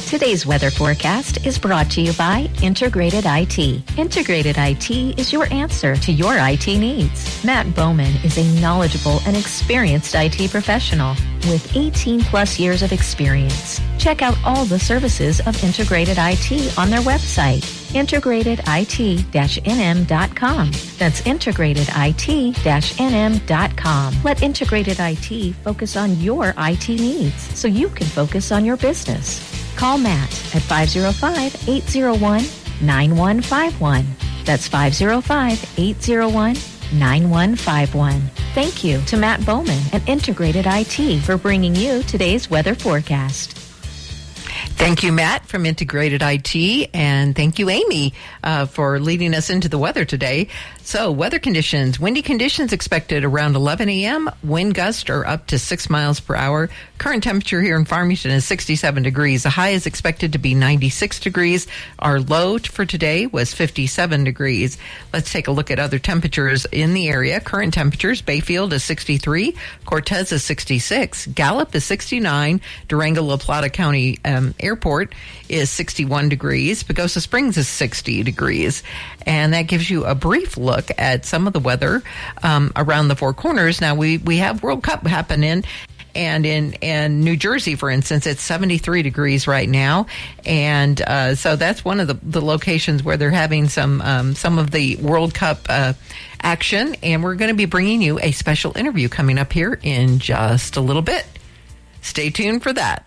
Today's weather forecast is brought to you by Integrated IT. Integrated IT is your answer to your IT needs. Matt Bowman is a knowledgeable and experienced IT professional with 18 plus years of experience. Check out all the services of Integrated IT on their website, integratedit-nm.com. That's integratedit-nm.com. Let Integrated IT focus on your IT needs so you can focus on your business. Call Matt at 505-801-9151. That's 505-801-9151. Thank you to Matt Bowman and Integrated IT for bringing you today's weather forecast. Thank you, Matt, from Integrated IT, and thank you, Amy, for leading us into the weather today. So, weather conditions. Windy conditions expected around 11 a.m. Wind gusts are up to 6 miles per hour. Current temperature here in Farmington is 67 degrees. The high is expected to be 96 degrees. Our low for today was 57 degrees. Let's take a look at other temperatures in the area. Current temperatures, Bayfield is 63, Cortez is 66, Gallup is 69, Durango-La Plata County Airport is 61 degrees, Pagosa Springs is 60 degrees. And that gives you a brief look at some of the weather around the Four Corners. Now, we have World Cup happening. And in New Jersey, for instance, it's 73 degrees right now. And so that's one of the locations where they're having some of the World Cup action. And we're going to be bringing you a special interview coming up here in just a little bit. Stay tuned for that.